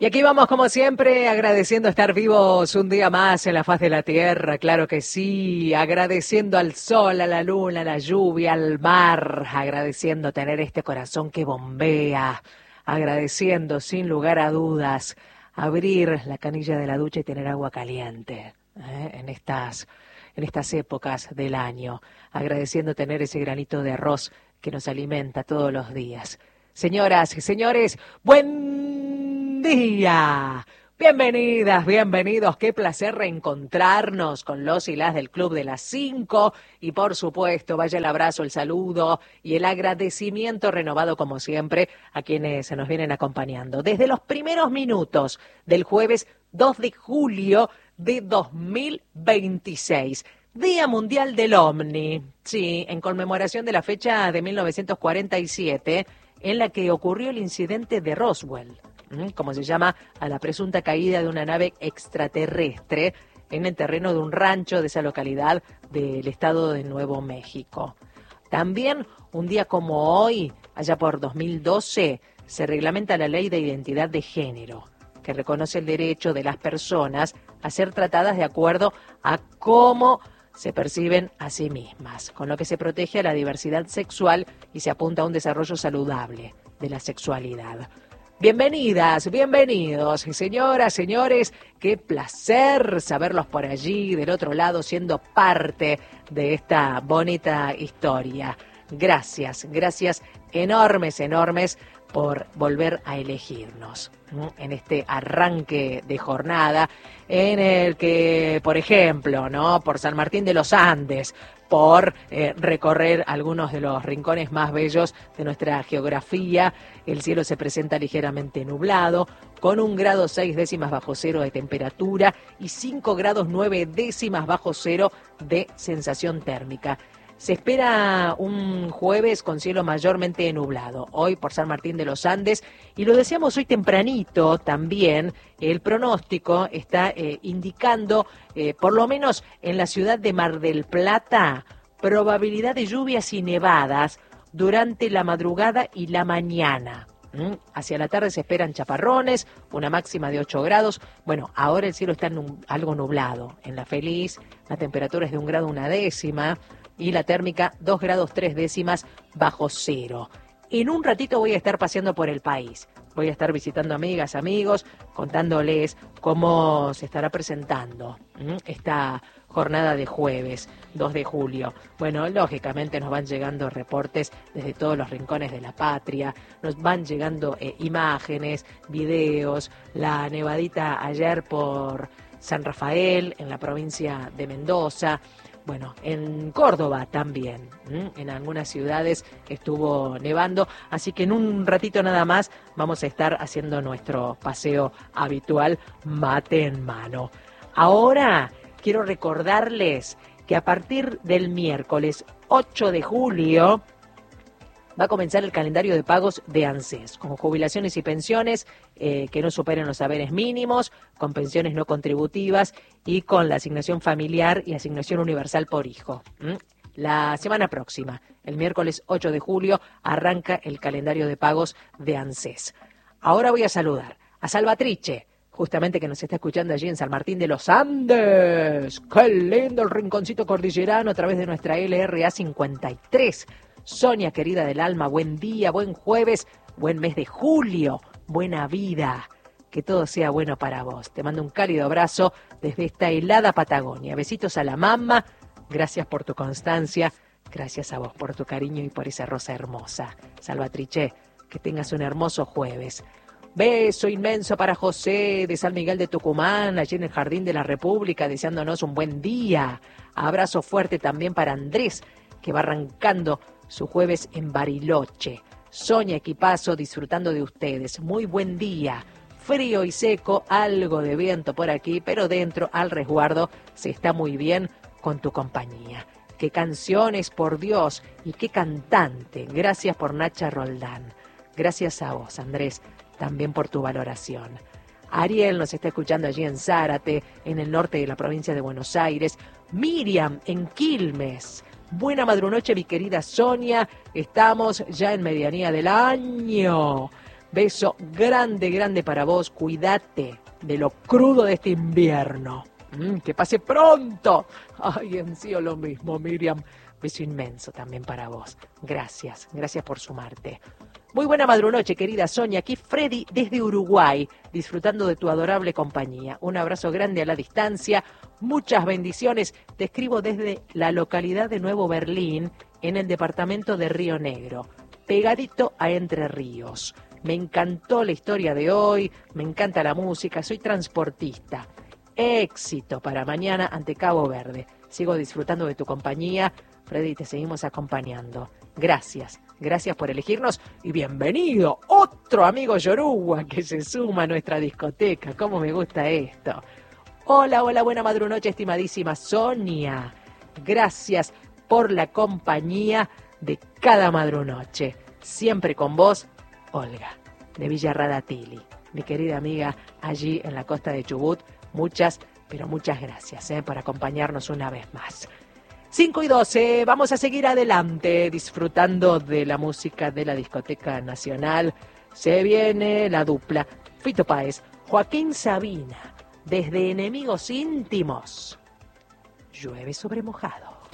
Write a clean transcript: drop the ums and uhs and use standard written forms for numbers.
Y aquí vamos, como siempre, agradeciendo estar vivos un día más en la faz de la tierra, claro que sí, agradeciendo al sol, a la luna, a la lluvia, al mar, agradeciendo tener este corazón que bombea, agradeciendo, sin lugar a dudas, abrir la canilla de la ducha y tener agua caliente, en estas épocas del año, agradeciendo tener ese granito de arroz que nos alimenta todos los días. Señoras y señores, buen día. Bienvenidas, bienvenidos. Qué placer reencontrarnos con los y las del Club de las 5. Y por supuesto, vaya el abrazo, el saludo y el agradecimiento renovado como siempre a quienes se nos vienen acompañando. Desde los primeros minutos del jueves 2 de julio de 2026. Día Mundial del Ovni. Sí, en conmemoración de la fecha de 1947 en la que ocurrió el incidente de Roswell, como se llama a la presunta caída de una nave extraterrestre en el terreno de un rancho de esa localidad del estado de Nuevo México. También, un día como hoy, allá por 2012, se reglamenta la Ley de Identidad de Género, que reconoce el derecho de las personas a ser tratadas de acuerdo a cómo se perciben a sí mismas, con lo que se protege a la diversidad sexual y se apunta a un desarrollo saludable de la sexualidad. Bienvenidas, bienvenidos, señoras, señores, qué placer saberlos por allí, del otro lado, siendo parte de esta bonita historia. Gracias, gracias enormes, enormes por volver a elegirnos en este arranque de jornada en el que, por ejemplo, por San Martín de los Andes, por recorrer algunos de los rincones más bellos de nuestra geografía, el cielo se presenta ligeramente nublado, con 1 grado 6 décimas bajo cero de temperatura y 5 grados 9 décimas bajo cero de sensación térmica. Se espera un jueves con cielo mayormente nublado, hoy por San Martín de los Andes, y lo decíamos hoy tempranito también, el pronóstico está indicando, por lo menos en la ciudad de Mar del Plata, probabilidad de lluvias y nevadas durante la madrugada y la mañana. Hacia la tarde se esperan chaparrones, una máxima de 8 grados. Bueno, ahora el cielo está algo nublado. En La Feliz, la temperatura es de 1 grado 1 décima y la térmica 2 grados 3 décimas bajo cero. En un ratito voy a estar paseando por el país. Voy a estar visitando amigas, amigos, contándoles cómo se estará presentando esta jornada de jueves 2 de julio. Bueno, lógicamente nos van llegando reportes desde todos los rincones de la patria, nos van llegando imágenes, videos, la nevadita ayer por San Rafael, en la provincia de Mendoza. Bueno, en Córdoba también, en algunas ciudades estuvo nevando, así que en un ratito nada más vamos a estar haciendo nuestro paseo habitual, mate en mano. Ahora quiero recordarles que a partir del miércoles 8 de julio va a comenzar el calendario de pagos de ANSES, con jubilaciones y pensiones que no superen los haberes mínimos, con pensiones no contributivas y con la asignación familiar y asignación universal por hijo. La semana próxima, el miércoles 8 de julio, arranca el calendario de pagos de ANSES. Ahora voy a saludar a Salvatrice, justamente que nos está escuchando allí en San Martín de los Andes. ¡Qué lindo el rinconcito cordillerano a través de nuestra LRA 53! Sonia, querida del alma, buen día, buen jueves, buen mes de julio, buena vida, que todo sea bueno para vos. Te mando un cálido abrazo desde esta helada Patagonia. Besitos a la mamá, gracias por tu constancia, gracias a vos por tu cariño y por esa rosa hermosa. Salvatrice, que tengas un hermoso jueves. Beso inmenso para José de San Miguel de Tucumán, allí en el Jardín de la República, deseándonos un buen día. Abrazo fuerte también para Andrés, que va arrancando su jueves en Bariloche. Soña, equipazo, disfrutando de ustedes. Muy buen día. Frío y seco, algo de viento por aquí, pero dentro, al resguardo, se está muy bien con tu compañía. Qué canciones, por Dios, y qué cantante. Gracias por Nacha Roldán. Gracias a vos, Andrés, también por tu valoración. Ariel nos está escuchando allí en Zárate, en el norte de la provincia de Buenos Aires. Miriam, en Quilmes. Buena madrunoche, mi querida Sonia. Estamos ya en medianía del año. Beso grande, grande para vos. Cuídate de lo crudo de este invierno. Que pase pronto. Ay, en sí o lo mismo, Miriam. Beso inmenso también para vos. Gracias, gracias por sumarte. Muy buena madrunoche, querida Sonia. Aquí Freddy desde Uruguay, disfrutando de tu adorable compañía. Un abrazo grande a la distancia. Muchas bendiciones. Te escribo desde la localidad de Nuevo Berlín, en el departamento de Río Negro, pegadito a Entre Ríos. Me encantó la historia de hoy, me encanta la música, soy transportista. Éxito para mañana ante Cabo Verde. Sigo disfrutando de tu compañía. Freddy, te seguimos acompañando. Gracias, gracias por elegirnos y bienvenido otro amigo yoruba que se suma a nuestra discoteca. Cómo me gusta esto. Hola, hola, buena madrunoche, estimadísima Sonia. Gracias por la compañía de cada madrunoche. Siempre con vos, Olga, de Villa Radatili, mi querida amiga allí en la costa de Chubut. Muchas, pero muchas gracias por acompañarnos una vez más. 5:12, vamos a seguir adelante disfrutando de la música de la Discoteca Nacional. Se viene la dupla Fito Páez, Joaquín Sabina, desde Enemigos Íntimos. Llueve sobre mojado.